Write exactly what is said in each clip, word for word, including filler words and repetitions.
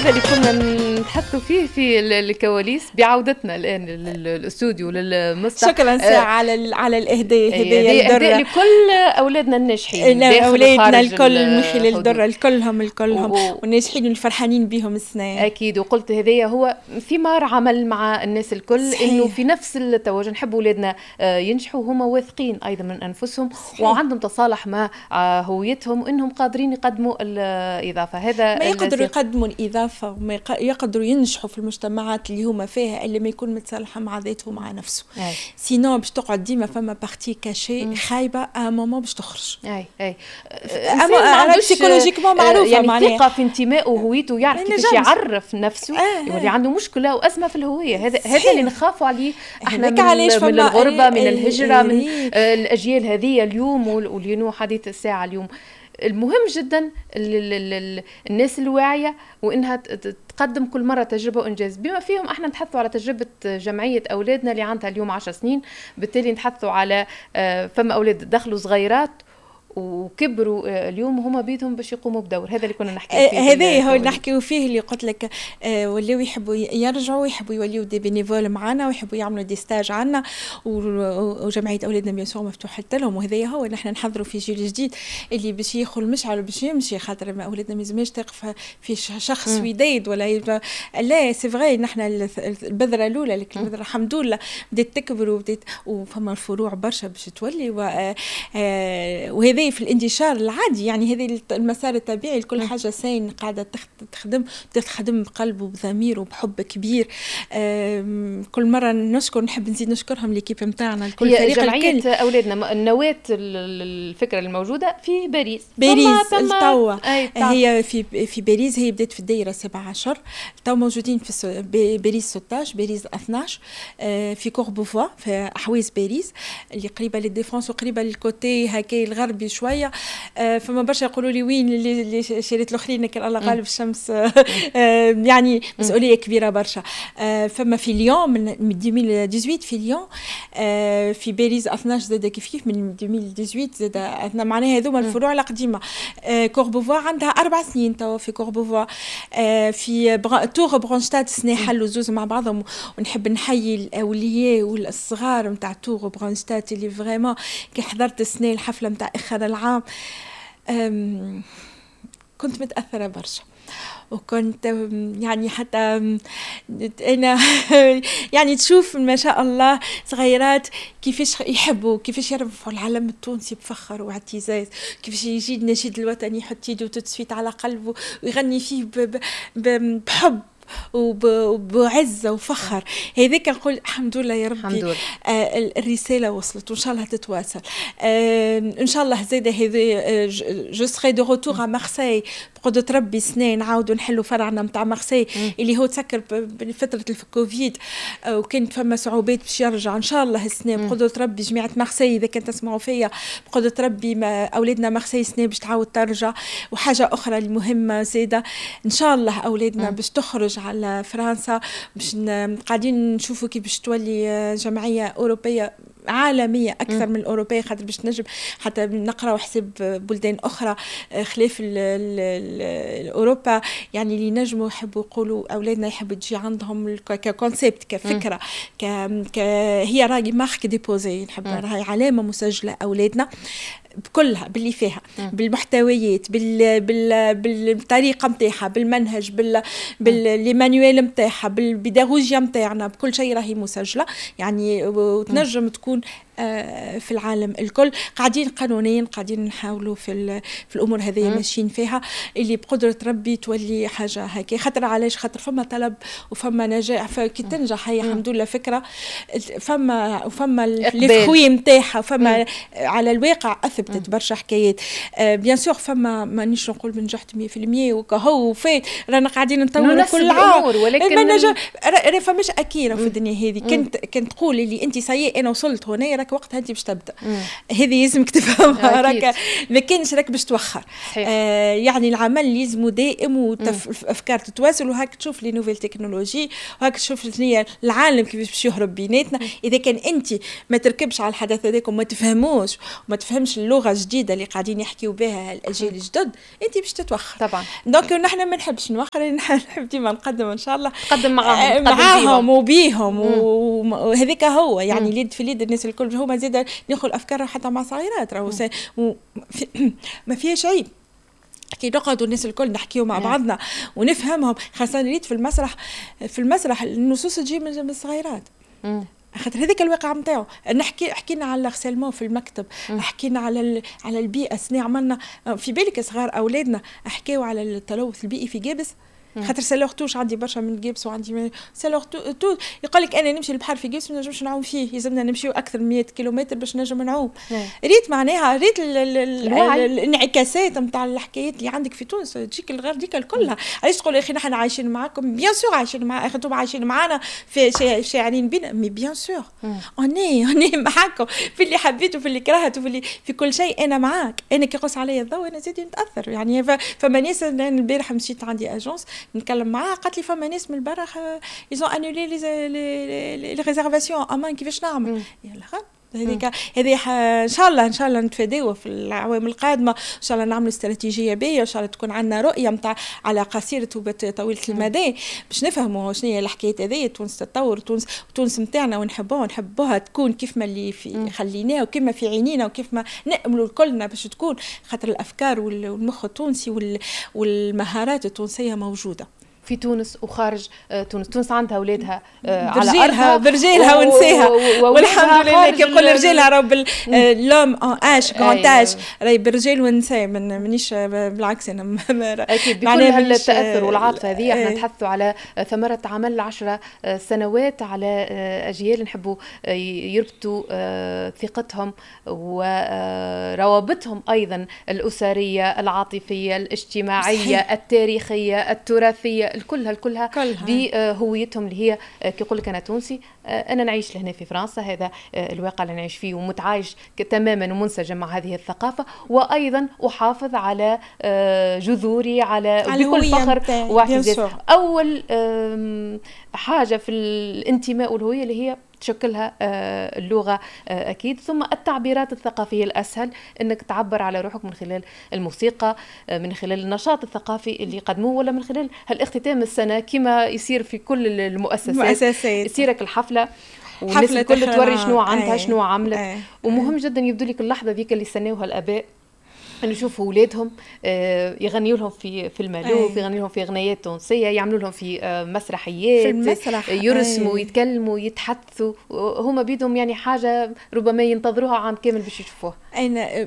هذا اللي كنا نتحدثوا فيه في الكواليس بعودتنا الان للاستوديو للمسرح. شكرا ساعة على على الاهداء، هديه هديه لكل اولادنا الناجحين، اولادنا الكل من خلال الدره الكلهم الكلهم و... والناجحين والفرحانين بهم السنه. اكيد. وقلت هذايا هو ثمار عمل مع الناس الكل، صحيح. انه في نفس التوجه نحب اولادنا ينجحوا وهم واثقين ايضا من انفسهم، صحيح. وعندهم تصالح مع هويتهم وانهم قادرين يقدموا الاضافه. هذا ما يقدروا يقدموا الاضافه وما يقدروا ينجحوا في المجتمعات اللي هما فيها اللي ما يكون متصالحه مع ذاته ومع نفسه. أي. سينو باش تقعد ديما فما بارتي كاشي خايبه ا مومون باش تخرج. اي اي اما سيكولوجيكمون معروفه يعني معناها ثقه في انتمائه وهويته، يعرف كيفاش يعرف نفسه. آه يولي عنده مشكله وازمه في الهويه. هذا هذا اللي نخافوا عليه احنا من, من الغربه، من الهجره، من الاجيال هذه اليوم واللي حديث الساعه اليوم. المهم جدا الناس الواعيه وانها تقدم كل مره تجربه وانجاز، بما فيهم احنا نتحدثوا على تجربه جمعيه اولادنا اللي عندها اليوم عشر سنين، بالتالي نتحدثوا على فما اولاد دخلوا صغيرات وكبروا اليوم وهما بيدهم باش يقوموا بدور. هذا اللي كنا نحكي فيه. هذا هو اللي نحكيو فيه، اللي قلت لك آه ولاو يحبوا يرجعوا، يحبوا يوليو دي بينيفول معنا، ويحبوا يعملوا دي ستاج عنا، وجمعيه اولادنا بيان سور مفتوحه لهم. وهذا هو اللي احنا نحضروا في جيل جديد اللي باش يدخل مشعل باش يمشي، خاطر ما اولادنا ما لازمش تقف في شخص وديد ولا يبقى. لا سي فغي نحن البذره الاولى، لكن البذره الحمد لله بدات تكبر وبدات وفما الفروع برشا باش تولي. وهذا في الانتشار العادي، يعني هذه المسار الطبيعي لكل حاجه سين قاعده تخدم تخدم بقلب وبضمير وبحب كبير. كل مره نشكر، نحب نزيد نشكرهم ليكيب نتاعنا الكل، فريق جمعيه الكل. اولادنا النواه الفكره الموجوده في باريس. باريس توا هي في في باريس، هي بدات في الدائره سبعة عشر، تو موجودين في باريس ستة عشر، باريس اثناش، في كوربوفوا في حويز باريس اللي قريبه للديفرانس وقريبه للكوتي هكا الغربي شويه. آه فما برشا يقولوا لي وين اللي شريت الاخرين كان الله غالب الشمس. آه يعني مسؤوليه كبيره برشا. آه فما في ليون من ألفين وثمانية عشر في ليون، آه في باريس اثناش زاد كيف كيف من ألفين وثمانية عشر زاد اثنا، معناها هذوما الفروع القديمه. آه كوربوفوا عندها اربع سنين توا في كوربوفوا. آه في برا... تور برونشتاد سنه حلوا زوز مع بعضهم، ونحب نحيي الاولياء والصغار نتاع تور برونشتاد اللي فريمون كي حضرت السنه الحفله نتاع اخر العام كنت متاثره برشا، وكنت يعني حتى انا يعني تشوف ما شاء الله صغيرات كيفاش يحبوا، كيفاش يرفعوا العلم التونسي بفخر واعتزاز، كيفاش يجي النشيد الوطني يحط يده تسفيت على قلبه ويغني فيه بحب وبعزه وفخر. هذاك نقول الحمد لله يا ربي. آه الرساله وصلت وان شاء الله تتواصل. آه ان شاء الله زاده هذا جو سري دو روتور ا مارسي بقدرة ربي سنه نعاودوا نحلوا فرعنا نتاع مارسي اللي هو تسكر بفتره الكوفيد. آه وكانت فما صعوبات باش يرجع ان شاء الله السنه بقدره ربي. جماعه مارسي اذا كنت تسمعوا فيا بقدره ربي ما اولادنا مارسي سنه باش تعاود ترجع. وحاجه اخرى المهمه زاده ان شاء الله اولادنا باش تخرج على فرنسا، باش قاعدين نشوفوا كيف باش تولي جمعيه اوروبيه عالميه اكثر م. من الاوروبيه، خاطر باش نجم حتى نقراو حساب بلدان اخرى خلاف ال ال اوروبا، يعني اللي نجموا يحبوا يقولوا اولادنا يحبوا تجي عندهم ككونسيبت كفكره ك, ك هي راهي مارك ديبوزي، نحب راهي علامه مسجله اولادنا بكلها باللي فيها، بالمحتويات، بال بال بالطريقه نتاعها، بالمنهج، بال بالمانيوال نتاعها، بالبيداغوجيا نتاعنا، بكل شيء راهي مسجله يعني، وتنجم تكون في العالم الكل. قاعدين قانونيا قاعدين نحاولوا في في الامور هذه ماشيين فيها اللي بقدره ربي تولي حاجه هكا. خاطر علاش؟ خاطر فما طلب وفما نجاح، فكي تنجح هي الحمد لله فكره فما وفما لي خوي نتاعها، فما على الواقع اثبتت برشا حكايات. آه بيان سور فما مانيش نقول نجحت مية بالمية وكهو فات رانا قاعدين نطوروا كل عام، ولكن ما نجح فماش اكيد في الدنيا هذه. كنت كنت تقول لي انت سيء انا وصلت هنا راك راك وقتها انت باش تبدا. هذه لازمك تفهمها، راك ما كانش راك باش توخر. آه يعني العمل لازم دائم وافكار تتواصل، وهاك تشوف لي نوفيل تكنولوجي، وهاك تشوف شنو العالم كيفاش باش يهرب بيناتنا. اذا كان انت ما تركبش على الحدث هذاك وما تفهموش وما تفهمش اللغه الجديده اللي قاعدين يحكيوا بها الاجيال الجدد، انت باش تتوخر طبعا. دونك نحن ما نحبش نوخر، نحب ديما نقدم ان شاء الله نقدم معاهم معاهم وبيهم، وهذيك هو يعني اليد في اليد الناس الكل هما زاد ناخذ الافكار حتى مع صغيرات راهو ما فيهاش عيب كي نقعدوا الناس الكل نحكيوا مع بعضنا ونفهمهم، خاصه اليد في المسرح. في المسرح النصوص تجي من الصغيرات، خاطر هذيك الواقع نتاعو. نحكي حكينا على الغسالمون في المكتب، حكينا على على البيئه، سنة عملنا في بالك صغار اولادنا حكيوا على التلوث البيئي في جابس، خاطر سالوختوش عندي برشا من جيبس وعندي سالوختو يقول لك انا نمشي للبحر في جيبس ما نجمش نعوم فيه، يلزمنا نمشيو اكثر من مئة كيلومتر باش نجم نعوم. ريت معناها ريت الانعكاسات نتاع الحكايات اللي عندك في تونس تجيك الغير ديك كلها. علاش تقول يا اخي نحن عايشين معاكم؟ بيان سور عايشين مع انتم عايشين معنا في شاعرين بنا، مي بيان سور اني اني معاكم في اللي حبيت وفي اللي كرهت وفي اللي في كل شيء. انا معاك، انا كي يقص عليا الضوء انا زيد نتاثر يعني. فما ناس البارح مشيت عندي اجونس نتكلم معاه، قالت لي فما ناس من البرا يزون انولي لي لي ريزيرفاسيون امان كيفاش نعمل؟ يلا خير هذيك هذه ان شاء الله ان شاء الله نتفاداو في الاعوام القادمه، ان شاء الله نعملوا استراتيجيه بيه، ان شاء الله تكون عندنا رؤيه نتاع على قصيره وطويله المدى باش نفهموا شنو هي الحكايات هذه. تونس تتطور، تونس تونس نتاعنا ونحبوها نحبوها تكون كيف ما اللي في خليناه وكيف ما في عينينا وكيف ما نأملوا كلنا باش تكون، خاطر الافكار والمخ التونسي والمهارات التونسيه موجوده في تونس وخارج تونس. تونس عندها اولادها على ارضها برجالها ونساها، والحمد لله كي نقول رجالها راهو باللوم ان اش كونت اش راهي بالرجال والنساء، مانيش بالعكس انا اكيد بكل هالتاثر والعاطفه هذه. احنا نتحدثوا على ثمره عمل عشر سنوات على اجيال نحبوا يربطوا ثقتهم وروابطهم ايضا الاسريه العاطفيه الاجتماعيه التاريخيه التراثيه الكلها الكلها بهويتهم اللي هي كي يقول لك انا تونسي، انا نعيش لهنا في فرنسا، هذا الواقع اللي نعيش فيه ومتعايش تماما ومنسجم مع هذه الثقافه، وايضا احافظ على جذوري على بكل فخر واعتزاز. اول حاجه في الانتماء والهويه اللي هي تشكلها اللغة أكيد، ثم التعبيرات الثقافية الأسهل أنك تعبر على روحك من خلال الموسيقى، من خلال النشاط الثقافي اللي قدموه، ولا من خلال هالاختتام السنة كما يصير في كل المؤسسات، يصيرك الحفلة والناس الكل توري شنو عندها شنو عملت. أي. ومهم جدا يبدو لك اللحظة ذيك اللي استناوها الآباء أن يشوفوا أولادهم يغنيوا لهم في في المالوف، يغنيوا لهم في أغنيات تونسية، يعملوا لهم في مسرحيات، في المسرح يرسموا، أي. يتكلموا، يتحدثوا، هما بيدهم يعني حاجة ربما ينتظروها عام كامل باش يشوفوها. أين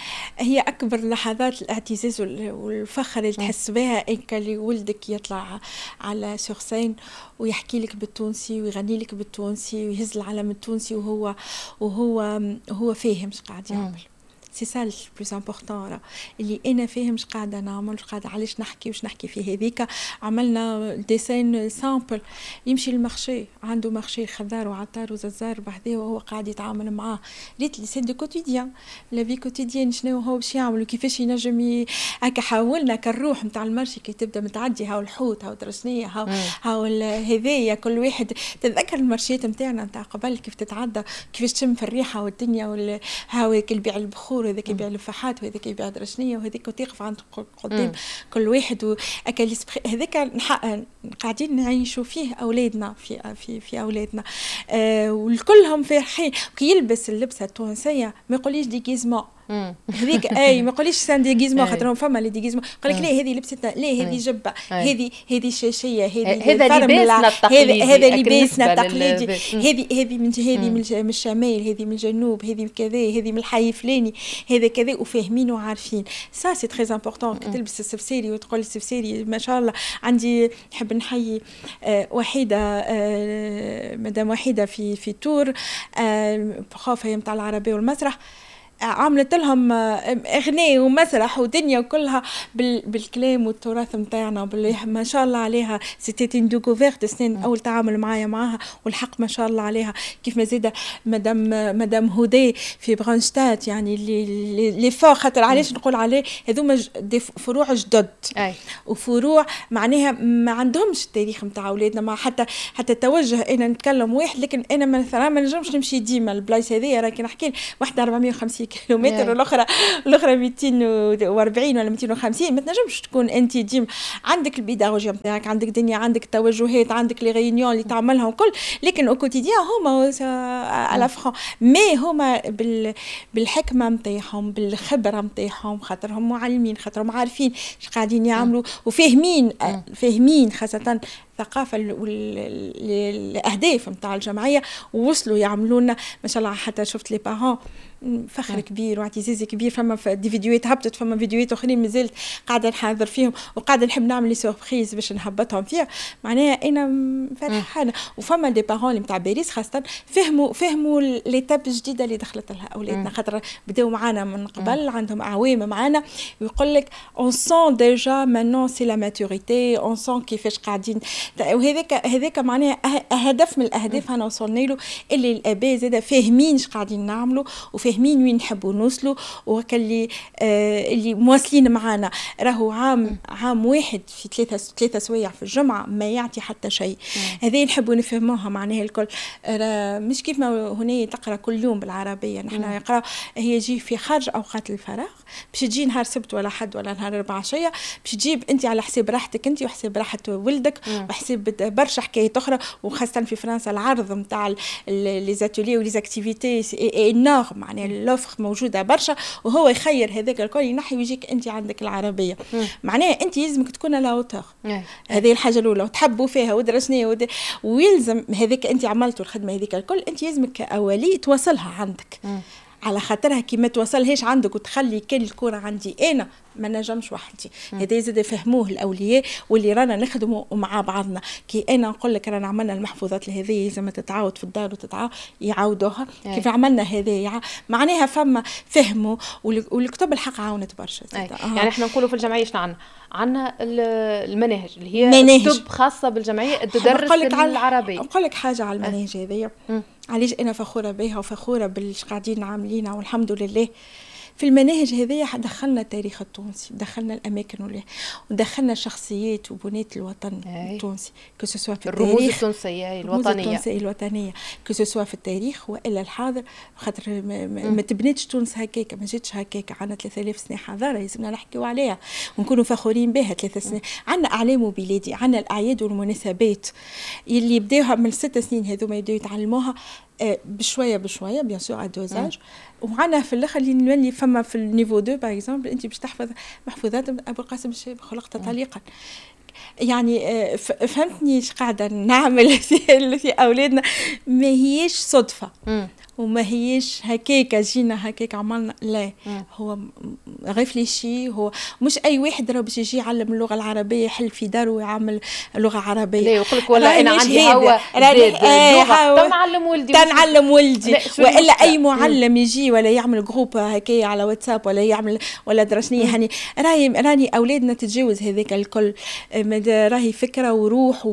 هي أكبر لحظات الاعتزاز والفخر اللي تحس بها إنك اللي ولدك يطلع على سورسين ويحكي لك بالتونسي ويغني لك بالتونسي ويهز العلم التونسي وهو وهو وهو فاهم ايش قاعد يعمل. سي سا البلوس امبورطون اللي انا فاهم اش قاعده نعمل، اش قاعده علاش نحكي واش نحكي في هذيك. عملنا ديسين سامبل يمشي للمارشي، عنده مارشي خضار وعطار وززار بحذاه وهو قاعد يتعامل معاه. ريت لي سي دو كوتيديان لا في كوتيديان شنو هو باش يعمل وكيفاش ينجم هكا. حاولنا كالروح نتاع المارشي كي تبدا متعدي هاو الحوت هاو ترسنيه هاو هاو هذايا كل واحد. تتذكر المارشيات نتاعنا نتاع قبل كيف تتعدى كيفاش تشم في الريحه والدنيا هاو البيع البخور وهذاك يبيع الفحات وهذاك يبيع درشنيه وهذاك وتقف عند قدام كل واحد واكل هذاك قاعدين نعيشوا فيه اولادنا في في في اولادنا آه والكلهم فرحين. كي يلبس اللبسه التونسيه ما يقوليش ديكيزمون هذيك اي ما يقوليش سان ديغيزمون خاطر فما لي ديغيزمون قال لك لا هذه لبستنا لا هذه جبه هذه هذه شاشيه هذه هذا لباسنا التقليدي هذا لباسنا التقليدي هذه هذه من هذه من الشمال هذه من الجنوب هذه كذا هذه من الحي الفلاني هذا كذا وفاهمين وعارفين. سا سي تري امبورطون كي تلبس السفسيري وتقول السفسيري ما شاء الله. عندي نحب نحيي آه وحيده آه مدام وحيده في في تور آه بروف هي نتاع العربيه والمسرح. عملت لهم اغنيه ومسرح ودنيا وكلها بالكلام والتراث نتاعنا ما شاء الله عليها. سيتي اون دوكوفيرت سنين اول تعامل معايا معاها والحق ما شاء الله عليها. كيف ما زيد مدام مدام هدى في برانشتات يعني اللي اللي فوق خاطر علاش نقول عليه هذوما فروع جدد أي. وفروع معناها ما عندهمش التاريخ نتاع اولادنا. ما حتى حتى التوجه انا نتكلم واحد لكن انا مثلا ما نجمش نمشي ديما البلايص هذيا راكي نحكي واحده أربعمية وخمسين كيلومتر والاخرى الاخرى مئتين وأربعين ولا مئتين وخمسين. ما تنجمش تكون انت ديما عندك البيداغوجيا نتاعك عندك دنيا عندك التوجهات عندك لي ريونيون اللي تعملها وكل لكن او كوتيديان هما على فرون مي هما بالحكمه نتاعهم بالخبره نتاعهم خاطرهم معلمين خاطرهم عارفين اش قاعدين يعملوا وفاهمين فاهمين خاصه الثقافه والاهداف نتاع الجمعيه ووصلوا يعملونا ما شاء الله. حتى شفت لي بارون فخر كبير واعتزاز كبير. فما دي فيديوهات هبطت فما فيديوهات اخرين مازلت قاعده نحضر فيهم وقاعده نحب نعمل لي سوربريز باش نهبطهم فيها معناها انا فرحانه. وفما دي بارون نتاع باريس خاصه فهموا فهموا ليتاب الجديده اللي دخلت لها اولادنا خاطر بداوا معنا من قبل عندهم اعوام معنا ويقول لك اون سون ديجا مانون سي لا ماتوريتي اون سون كيفاش قاعدين. وهذاك هذاك معناها هدف من الاهداف انا وصلنا له اللي الاباء زاده فاهمين اش قاعدين نعملوا وفاهمين وين نحبوا نوصلوا وكاللي آه اللي مواصلين معانا. راهو عام عام واحد في ثلاثه ثلاثه سوايع في الجمعه ما يعطي حتى شيء. هذه نحبوا نفهموها معناها الكل مش كيف ما هنا تقرا كل يوم بالعربيه نحن نقرا هي يجي في خارج اوقات الفراغ باش تجي نهار سبت ولا حد ولا نهار اربعاء عشيه باش تجيب انت على حساب راحتك انت وحساب راحه ولدك وحساب برشا حكايات اخرى. وخاصه في فرنسا العرض نتاع لي زاتولي ولي زاكتيفيتي انورم معناها اللوفر موجوده برشا وهو يخير هذاك الكل ينحي ويجيك انت عندك العربيه معناها انت لازمك تكون على اوتور. هذه الحاجه الاولى وتحبوا فيها ودرسناها ويلزم هذاك انت عملتوا الخدمه هذيك الكل انت لازمك كاولي توصلها عندك م. على خاطرها كي ما توصلهاش عندك وتخلي كل الكره عندي انا ما نجمش وحدي. هذا يزيد يفهموه الاولياء واللي رانا نخدموا مع بعضنا. كي انا نقول لك رانا عملنا المحفوظات هذه لازم تتعاود في الدار وتتعاود يعاودوها كيف عملنا هذه معناها فما فهموا والكتب الحق عاونت برشا. آه. يعني احنا نقولوا في الجمعيه شنو عندنا عندنا المناهج اللي هي كتب خاصه بالجمعيه تدرس العربيه. نقول لك حاجه على المناهج هذه علاش انا فخوره بها وفخوره بالش قاعدين عاملينها والحمد لله. في المناهج هذه دخلنا التاريخ التونسي دخلنا الاماكن ودخلنا شخصيات وبنات الوطن التونسي كو سوسوا في الرموز التونسيه الوطنيه التونسيه الوطنيه كو سوسوا في التاريخ والا الحاضر خاطر ما, ما تبنيتش تونس هكاك ما جاتش هكاك. عندنا ثلاثة آلاف سنه حضاره لازمنا نحكيوا عليها ونكونوا فخورين بها. ثلاث سنين عندنا اعلام وبلادي عندنا الاعياد والمناسبات اللي بداوها من ست سنين هذوما يبداو يتعلموها بشويه بشويه بيان سور على دوزاج. وعنا في الاخر اللي نولي فما في النيفو اثنين باغ اكزومبل انت باش تحفظ محفوظات ابو القاسم الشاب خلقت طليقا. يعني فهمتني ايش قاعده نعمل في اولادنا ما هيش صدفه وما هيش هكاك جينا هكاك عملنا لا مم. هو ريفليشي هو مش اي واحد راه باش يجي يعلم اللغه العربيه يحل في داره ويعمل لغه عربيه. لا يقول لك ولا انا عندي هو زاد تنعلم ولدي تنعلم ولدي والا اي معلم مم. يجي ولا يعمل جروب هكايا على واتساب ولا يعمل ولا درسنيه يعني راهي راني اولادنا تتجاوز هذاك الكل راهي فكره وروح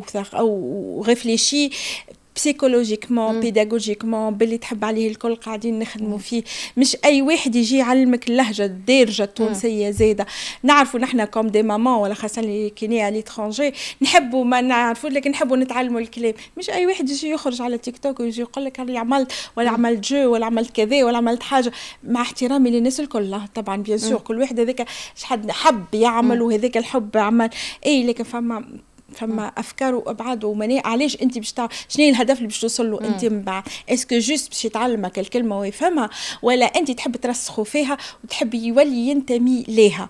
وريفليشي بسيكولوجيكمون بيداغوجيكمون باللي تحب عليه الكل قاعدين نخدموا فيه. مش اي واحد يجي يعلمك اللهجه الدارجه التونسيه زاده. نعرفوا نحن كوم دي مامان ولا خاصه اللي كيني على ليترونجي نحبوا ما نعرفوا لكن نحبوا نتعلموا الكلام. مش اي واحد يجي يخرج على تيك توك ويجي يقول لك انا عملت ولا عملت جو ولا عملت كذا ولا عملت حاجه. مع احترامي للناس الكل طبعا بيان سور كل واحد هذاك شحال حب يعمل وهذاك الحب عمل اي لكن فما فما افكار وابعاد ومناع. علاش انت باش تعرف شنو الهدف اللي باش توصل له انت من بعد؟ اسكو جوست باش يتعلمك الكلمه ويفهمها ولا انت تحب ترسخوا فيها وتحب يولي ينتمي ليها؟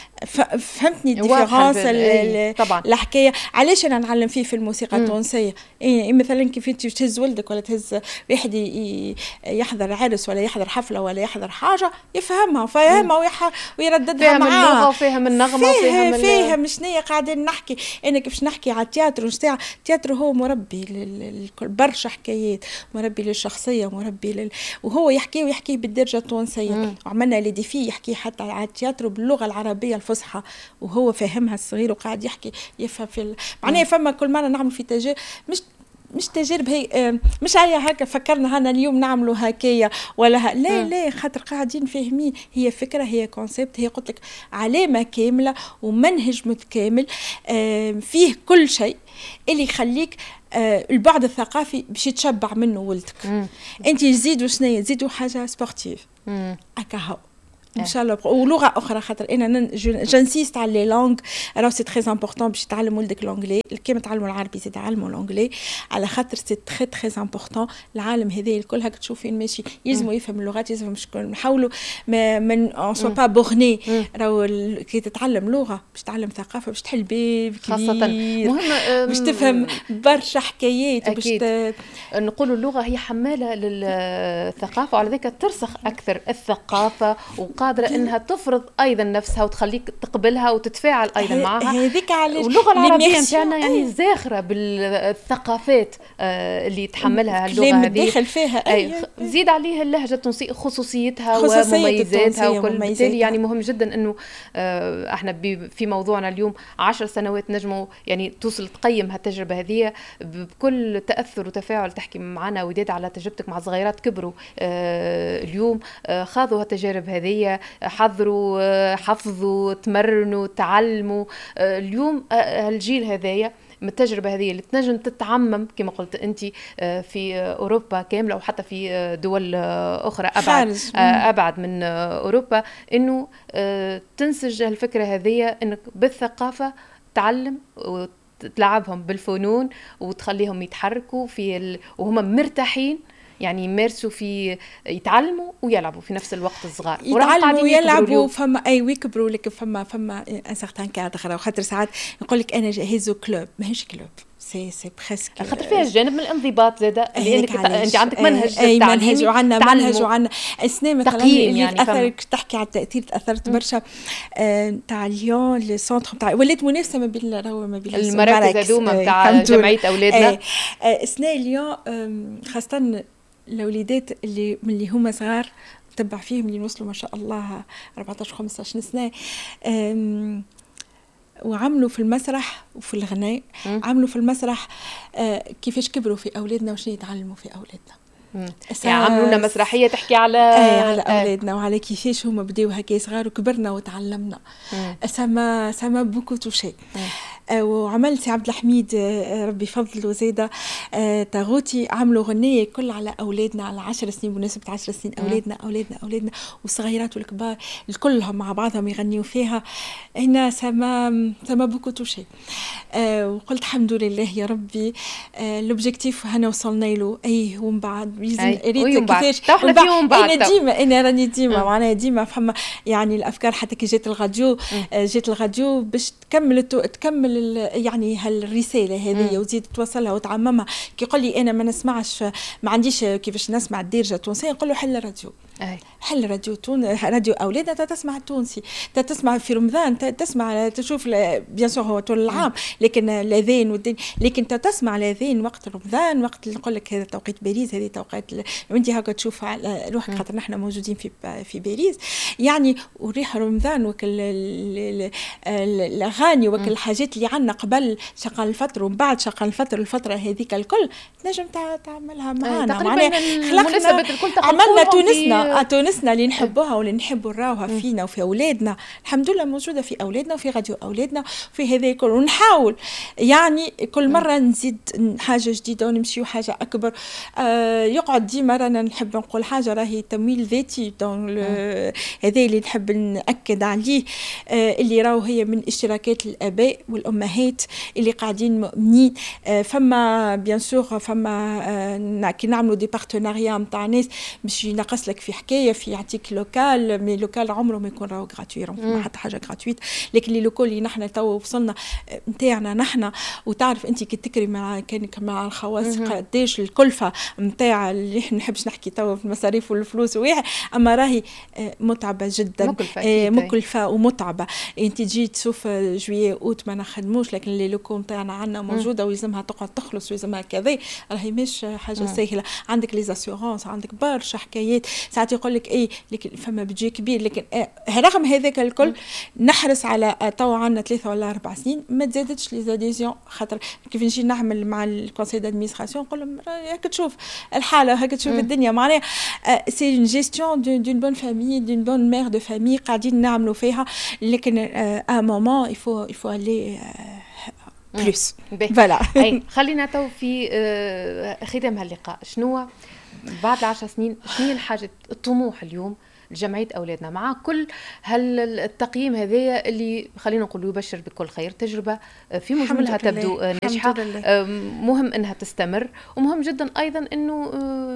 فهمتني الديفيرونس الحكايه. علاش انا نعلم فيه في الموسيقى التونسيه؟ إيه مثلا كيف انت تهز ولدك ولا تهز واحد يحضر عرس ولا يحضر حفله ولا يحضر حاجه يفهمها فاهمها ويرددها معاه فاهم اللغه وفاهم النغمه وفاهم فاهم شنو قاعدين نحكي. انا كيفاش نحكي على التياترو ساعه التياترو هو مربي للكل برشا حكايات مربي للشخصيه مربي لل... وهو يحكي ويحكي بالدرجه التونسيه وعملنا لي ديفي يحكي حتى على التياترو باللغه العربيه الفصحى وهو فاهمها الصغير وقاعد يحكي يفهم في ال... معناها فما كل مره نعمل في تجارب مش مش تجارب هي مش هي هكا فكرنا هنا اليوم نعملوا هكايا ولا ها. لا م. لا خاطر قاعدين فاهمين هي فكره هي كونسيبت هي قلت لك علامه كامله ومنهج متكامل فيه كل شيء اللي يخليك البعد الثقافي باش يتشبع منه ولدك انت تزيدوا شنو تزيدوا حاجه سبورتيف هكا ان شاء الله ولغه اخرى خاطر انا جنسيست على لي لونغ راه سي تري امبورطون باش تعلم ولدك لونجلي كيما تعلموا العربي سي تعلموا لونجلي على خاطر سي تري تري امبورطون العالم هذا الكل هاك تشوفين ماشي يلزموا يفهم اللغات يلزم مش نحاولوا ما من اون سو با بورني راهو كي تتعلم لغه باش تعلم ثقافه باش تحل باب خاصه مهم باش تفهم برشا حكايات باش ت... نقولوا اللغه هي حماله للثقافه وعلى ذلك ترسخ اكثر الثقافه وقادرة انها تفرض ايضا نفسها وتخليك تقبلها وتتفاعل ايضا معها هذيك علاش واللغه العربيه نتاعنا يعني زاخره بالثقافات اللي يتحملها اللغه هذه داخل فيها اي زيد عليها اللهجه التونسيه خصوصيتها ومميزاتها وكل بالتالي يعني مهم جدا انه احنا في موضوعنا اليوم عشر سنوات نجموا يعني توصل تقيم هالتجربه هذه بكل تاثر وتفاعل. تحكي معنا وداد على تجربتك مع صغيرات كبروا اليوم خاضوا هالتجارب هذه حضروا حفظوا تمرنوا تعلموا اليوم الجيل هذايا من التجربة هذه اللي تنجم تتعمم كما قلت أنت في أوروبا كاملة وحتى في دول أخرى أبعد, أبعد من أوروبا إنه تنسج الفكرة هذه إنك بالثقافة تعلم وتلعبهم بالفنون وتخليهم يتحركوا في ال... وهم مرتاحين يعني يمارسوا في يتعلموا ويلعبوا في نفس الوقت الصغار يتعلموا ويلعبوا فما اي ويكبروا لك فما فما ان سارتان كادر خاطر ساعات يقول لك انا جاهزوا كلوب ماهيش كلوب سي سي بريسك خاطر فيها جانب من الانضباط زاده لانك انت عندك منهج اي منهج وعندنا منهج وعندنا اسناء مثلا يعني اثرك تحكي على التاثير تاثرت برشا تاع ليون لي سونتر تاع ولات منافسه ما بين راهو ما بين المراكز هذوما تاع جمعيه اولادنا اسناء ليون خاصه الوليدات اللي من اللي هما صغار تبع فيهم اللي وصلوا ما شاء الله أربعطاش خمسطاش سنه وعملوا في المسرح وفي الغناء م. عملوا في المسرح كيفاش كبروا في أولادنا وشنو يتعلموا في أولادنا يعني عملوا لنا مسرحية تحكي على آه على أولادنا آه. وعلى كيفاش هما بداوا هكا صغار وكبرنا وتعلمنا سما سما بوكو توشي آه وعملت سي عبد الحميد آه ربي يفضل وزاده آه تاغوتي عملوا غنية كل على أولادنا على عشر سنين بمناسبة عشر سنين أولادنا أولادنا أولادنا والصغيرات والكبار الكلهم مع بعضهم يغنيوا فيها هنا سما سما بوكو توشي آه وقلت الحمد لله يا ربي آه لوبجيكتيف هنا وصلنا له أي ومن بعد ريت كيفاش احنا فيهم بعد انا ديما انا راني ديما معناها ديما فما يعني الافكار حتى كي جات الراديو جات الراديو باش تكمل تكمل يعني هالرساله هذه وتزيد توصلها وتعممها. كي يقول لي انا ما نسمعش ما عنديش كيفاش نسمع الدارجه التونسيه نقول له حل الراديو أي. حل راديو تون راديو اولادنا تسمع التونسي تسمع في رمضان تسمع تشوف بيان سور هو طول العام لكن الاذان والدين لكن تسمع الاذان وقت رمضان وقت نقول لك هذا توقيت باريس هذه توقيت وانت هكا تشوف على روحك خاطر نحن موجودين في في باريس يعني وريح رمضان وكل الاغاني وكل الحاجات اللي عندنا قبل شغال الفطر ومن بعد شغال الفطر الفتره هذيك الكل تنجم تعملها معنا معناها خلقنا عملنا تونسنا تونسنا اللي نحبوها واللي نحبوا نراوها فينا وفي اولادنا الحمد لله موجوده في اولادنا وفي راديو اولادنا في هذا الكل ونحاول يعني كل مره نزيد حاجه جديده ونمشيو حاجه اكبر آه يقعد ديما رانا نحب نقول حاجه راهي تمويل ذاتي دون هذا اللي نحب ناكد عليه آه اللي راهو هي من اشتراكات الاباء والامهات اللي قاعدين مؤمنين آه فما بيان سور فما آه كي نعملوا دي بارتناريا نتاع ناس باش ينقص لك في حكايه في يعطيك لوكال مي لوكال عمره ما يكون راهو غراتوي ما حتى حاجه غراتويت لكن اللي لوكال اللي نحن تو وصلنا نتاعنا نحن وتعرف انت كي تكري مع كانك مع الخواص قداش الكلفه نتاع متعه اللي ما نحبش نحكي توا في المصاريف والفلوس وياه، اما راهي متعبه جدا، مكلفه, مكلفة ومتعبه. انت تجي تشوف جويي اوت ما نخدموش، لكن اللي لوكوم تاعنا عندنا موجوده ويلزمها تقعد تخلص ويلزمها كذا، راهي مش حاجه مم. سهله. عندك لي زاسيورونس، عندك برشا حكايات. ساعات يقول لك اي لكن فما بيجي كبير، لكن آه رغم هذاك الكل مم. نحرص على آه توا عندنا ثلاثه ولا اربع سنين ما تزادتش لي زاديزيون، خاطر كيف نجي نعمل مع الكونسي دادمينستراسيون نقول لهم هاك تشوف الحاله، هاك تشوف مم. الدنيا معناها سي اون جيستيون دون بون فامي دون بون مير دو فامي قاعدين نعملوا فيها، لكن ا مومون يفو يفو الي بلوس. فوالا خلينا تو في ختام هاللقاء. شنو بعد العشر سنين شنو الحاجه الطموح اليوم لجمعيه اولادنا مع كل هالتقييم هذايا اللي خلينا نقول يبشر بكل خير؟ تجربه في مجملها تبدو ناجحه، مهم انها تستمر، ومهم جدا ايضا انه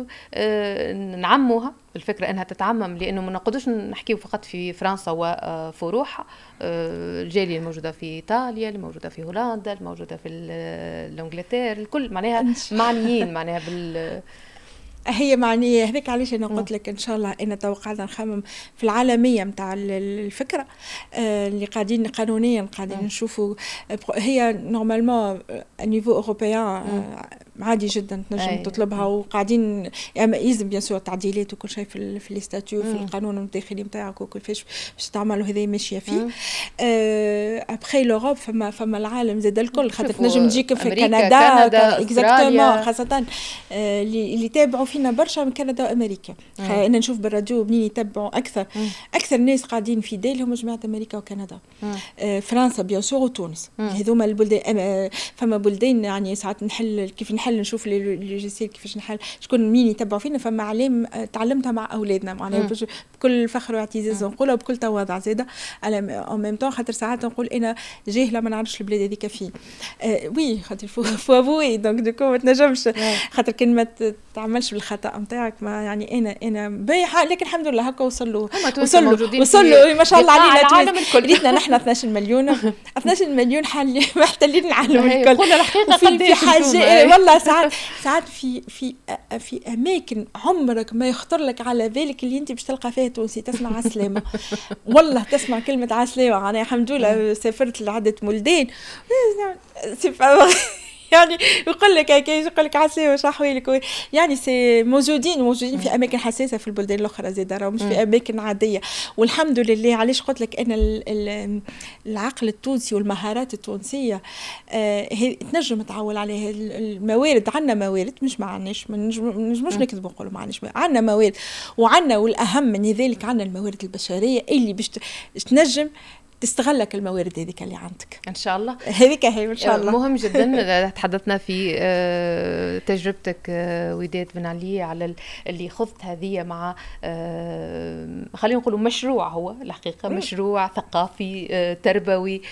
نعموها. الفكره انها تتعمم، لانه ما نقدرش نحكيو فقط في فرنسا وفروعها، الجاليه الموجوده في ايطاليا، الموجوده في هولندا، الموجوده في انجلترا، الكل معناها معنيين معناها بال هي معنيه هذيك. علاش انا قلت لك ان شاء الله ان توقعنا نخمم في العالميه نتاع الفكره اللي قاعدين قانونيا قاعدين نشوفوا. هي نورمالمون نيفو اوروبيان عادي جدا تنجم تطلبها، وقاعدين يعني يلزم بيان سور تعديلات وكل شيء في في لي ستاتيو في القانون الداخلي نتاعك وكل فاش باش تعملوا هذه ماشيه فيه. ابخي لوروب فما فما العالم زاد الكل، خاطر تنجم تجيك في كندا اكزاكتومون، خاصه اللي اللي تابعوا فينا برشا من كندا وامريكا. انا نشوف بالراديو منين يتبعوا اكثر مم. اكثر ناس قاعدين في ديلهم جماعه امريكا وكندا، آه فرنسا بيان سور وتونس. هذوما البلدان. فما بلدان يعني ساعات نحل كيف نحل نشوف لي لوجيسيل كيفاش نحل شكون مين يتبعوا فينا. فما علام تعلمتها مع اولادنا معناها بكل فخر واعتزاز نقولها بكل تواضع زاده على اون ميم طون، خاطر ساعات نقول انا جاهله ما نعرفش البلاد هذيك فين. آه وي خاطر فو فوافوي دونك دوكو ما تنجمش خاطر كان ما تعملش بالخطا نتاعك ما يعني انا انا بايحه، لكن الحمد لله هكا وصلوا وصلوا وصلوا ما شاء الله علينا العالم الكل. ريتنا نحن اثناش مليون اثناش مليون حال محتلين العالم الكل. قلنا الحقيقه في حاجه والله ساعات ساعات في في في اماكن عمرك ما يخطر لك على بالك اللي انت باش تلقى فيها تونسي تسمع عسلامه. والله تسمع كلمه عسلامه. انا الحمد لله سافرت لعده بلدان سي يعني يقول لك هكا يقول لك عسلامه واش احوالك، يعني سي موجودين موجودين في اماكن حساسه في البلدان الاخرى زاده، راهو مش في اماكن عاديه. والحمد لله. علاش قلت لك ان العقل التونسي والمهارات التونسيه آه تنجم تعول عليها. الموارد عندنا موارد مش ما عندناش، ما نجموش نكذبوا نقولوا ما عندناش، عندنا موارد وعندنا والاهم من ذلك عندنا الموارد البشريه اللي باش تنجم تستغلك الموارد هذيك اللي عندك ان شاء الله. هذيك هي ان شاء الله. مهم جدا. تحدثنا في تجربتك وداد بن علي على اللي خذت هذه مع خلينا نقولوا مشروع، هو الحقيقه مشروع ثقافي تربوي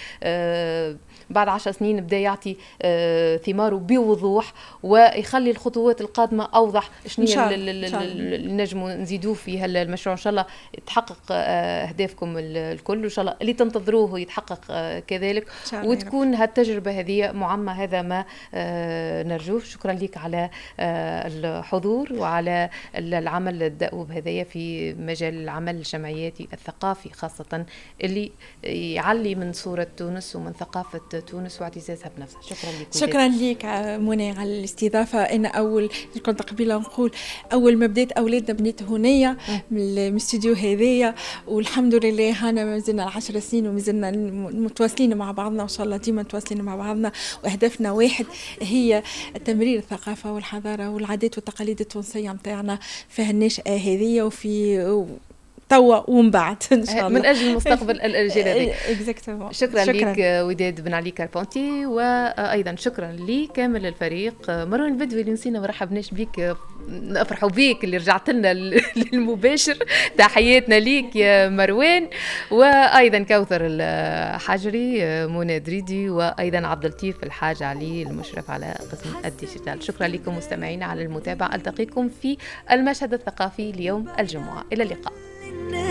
بعد عشر سنين بدا يعطي ثماره بوضوح ويخلي الخطوات القادمه اوضح. شنو اللي نجموا نزيدوه في هذا المشروع؟ ان شاء الله تحقق اهدافكم الكل، وان شاء الله اللي تنتظروه يتحقق كذلك، وتكون هالتجربه هذه معمه. هذا ما نرجوه. شكرا لك على الحضور وعلى العمل الدؤوب هذايا في مجال العمل الجمعياتي الثقافي خاصه اللي يعلي من صوره تونس ومن ثقافه تونس واعتزازها بنفسها. شكرا لك. شكرا لك منى على الاستضافه. انا اول كنت قبيله نقول اول ما بديت اولادنا بنيت هنيه من الاستوديو هذايا، والحمد لله هانا مازلنا العشر سنين ومازلنا متواصلين مع بعضنا وان شاء الله ديما متواصلين مع بعضنا، واهدافنا واحد هي تمرير الثقافه والحضاره والعادات والتقاليد التونسيه نتاعنا في هالنشأة هذه وفي توا ومن بعد ان شاء الله من اجل مستقبل الاجيال هذه. اكزاكتومون. شكرا, شكرا لك وداد بن علي كاربونتي، وايضا شكرا لكامل الفريق. مروان البدوي اللي نسينا مرحبناش بيك، نفرحوا بيك اللي رجعت لنا للمباشر. تحياتنا ليك يا مروان، وايضا كوثر الحجري، منى دريدي، وايضا عبد اللطيف الحاج علي المشرف على قسم الديجيتال. شكرا لكم مستمعينا على المتابعه. التقيكم في المشهد الثقافي ليوم الجمعه. الى اللقاء.